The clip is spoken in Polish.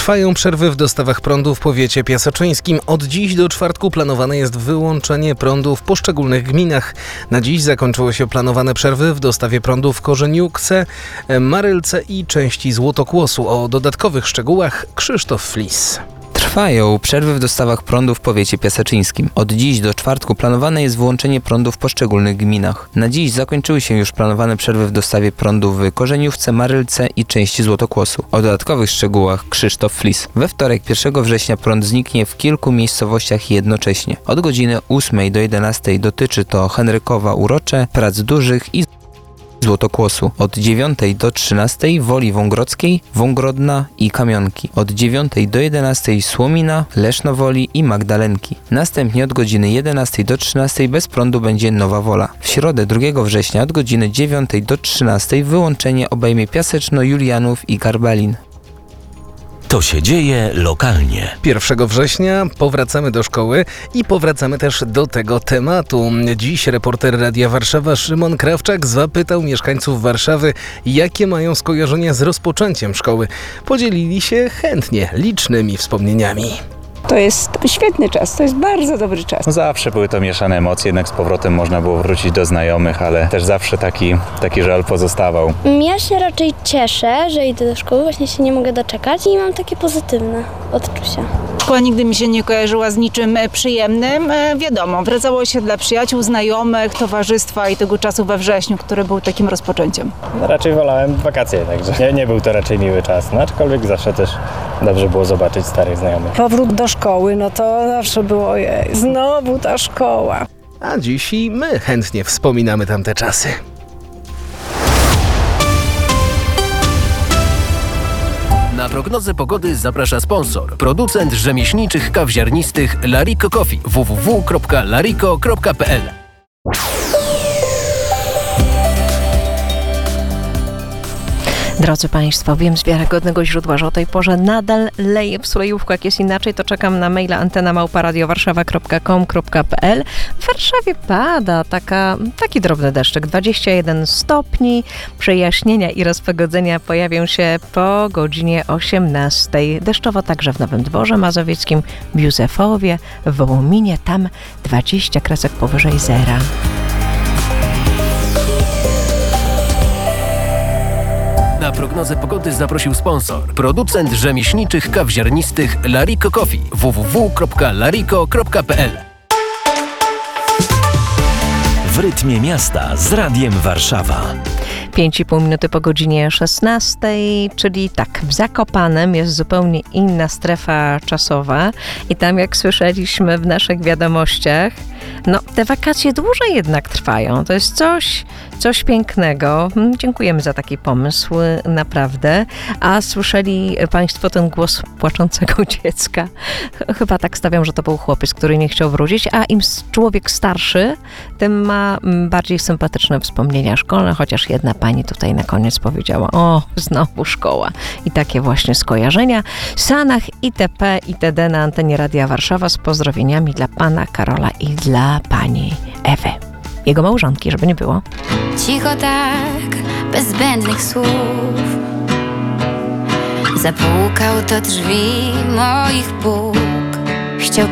Trwają przerwy w dostawach prądu w powiecie piaseczyńskim. Od dziś do czwartku planowane jest wyłączenie prądu w poszczególnych gminach. Na dziś zakończyły się planowane przerwy w dostawie prądu w Korzeniówce, Marylce i części Złotokłosu. O dodatkowych szczegółach Krzysztof Flis. Trwają przerwy w dostawach prądu w powiecie piaseczyńskim. Od dziś do czwartku planowane jest wyłączenie prądu w poszczególnych gminach. Na dziś zakończyły się już planowane przerwy w dostawie prądu w Korzeniówce, Marylce i części Złotokłosu. O dodatkowych szczegółach Krzysztof Flis. We wtorek 1 września prąd zniknie w kilku miejscowościach jednocześnie. Od godziny 8 do 11 dotyczy to Henrykowa Urocze, Prac Dużych i Złotokłosu. Od 9 do 13 Woli Wągrodzkiej, Wągrodna i Kamionki. Od 9 do 11 Słomina, Leszno Woli i Magdalenki. Następnie od godziny 11 do 13 bez prądu będzie Nowa Wola. W środę 2 września od godziny 9 do 13 wyłączenie obejmie Piaseczno, Julianów i Karbelin. To się dzieje lokalnie. 1 września powracamy do szkoły i powracamy też do tego tematu. Dziś reporter Radia Warszawa Szymon Krawczak zapytał mieszkańców Warszawy, jakie mają skojarzenia z rozpoczęciem szkoły. Podzielili się chętnie licznymi wspomnieniami. To jest świetny czas, to jest bardzo dobry czas. Zawsze były to mieszane emocje, jednak z powrotem można było wrócić do znajomych, ale też zawsze taki żal pozostawał. Ja się raczej cieszę, że idę do szkoły, właśnie się nie mogę doczekać i mam takie pozytywne odczucia. Szkoła nigdy mi się nie kojarzyła z niczym przyjemnym. Wiadomo, wracało się dla przyjaciół, znajomych, towarzystwa i tego czasu we wrześniu, który był takim rozpoczęciem. Raczej wolałem wakacje, także nie był to raczej miły czas, no, aczkolwiek zawsze też dobrze było zobaczyć starych znajomych. Powrót do szkoły, no to zawsze było, ojej, znowu ta szkoła. A dziś i my chętnie wspominamy tamte czasy. Na prognozę pogody zaprasza sponsor. Producent rzemieślniczych kaw ziarnistych Lariko Coffee. www.lariko.pl. Drodzy Państwo, wiem z wiarygodnego źródła, że o tej porze nadal leje w Sulejówku. Jak jest inaczej, to czekam na maila antena@radiowarszawa.com.pl. W Warszawie pada taki drobny deszczyk, 21 stopni. Przejaśnienia i rozpogodzenia pojawią się po godzinie 18. Deszczowo także w Nowym Dworze Mazowieckim, w Józefowie, w Wołominie, tam 20 kresek powyżej zera. Na prognozę pogody zaprosił sponsor. Producent rzemieślniczych kaw ziarnistych Lariko Coffee. www.lariko.pl. W rytmie miasta z Radiem Warszawa. 5,5 minuty po godzinie 16, czyli tak, w Zakopanem jest zupełnie inna strefa czasowa i tam, jak słyszeliśmy w naszych wiadomościach, no te wakacje dłużej jednak trwają. To jest coś pięknego. Dziękujemy za taki pomysł, naprawdę. A słyszeli Państwo ten głos płaczącego dziecka? Chyba tak stawiam, że to był chłopiec, który nie chciał wrócić, a im człowiek starszy, tym ma bardziej sympatyczne wspomnienia szkolne, chociaż jedna pani tutaj na koniec powiedziała: o, znowu szkoła. I takie właśnie skojarzenia. Sanach itp. itd. na antenie Radia Warszawa z pozdrowieniami dla pana Karola i dla pani Ewy. Jego małżonki, żeby nie było. Cicho tak, bez zbędnych słów, zapukał do drzwi moich Bóg. Chciał